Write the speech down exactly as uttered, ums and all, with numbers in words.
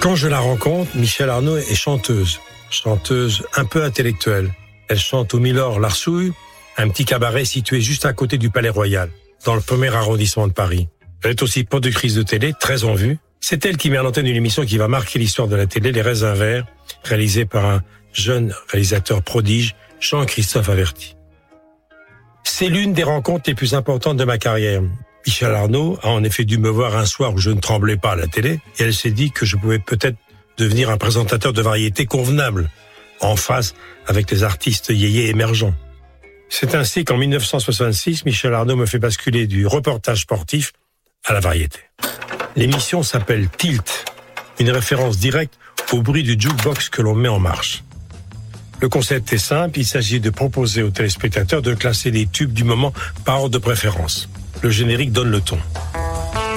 Quand je la rencontre, Michel Arnaud est chanteuse. Chanteuse un peu intellectuelle. Elle chante au Milord Larsouille, un petit cabaret situé juste à côté du Palais Royal, dans le premier arrondissement de Paris. Elle est aussi productrice de télé, très en vue. C'est elle qui met à l'antenne une émission qui va marquer l'histoire de la télé, Les Raisins Verts, réalisée par un jeune réalisateur prodige, Jean-Christophe Averty. C'est l'une des rencontres les plus importantes de ma carrière. Michel Arnaud a en effet dû me voir un soir où je ne tremblais pas à la télé, et elle s'est dit que je pouvais peut-être devenir un présentateur de variété convenable, en phase avec les artistes yéyés émergents. C'est ainsi qu'en dix-neuf cent soixante-six, Michel Arnaud me fait basculer du reportage sportif à la variété. L'émission s'appelle Tilt, une référence directe au bruit du jukebox que l'on met en marche. Le concept est simple, il s'agit de proposer aux téléspectateurs de classer les tubes du moment par ordre de préférence. Le générique donne le ton.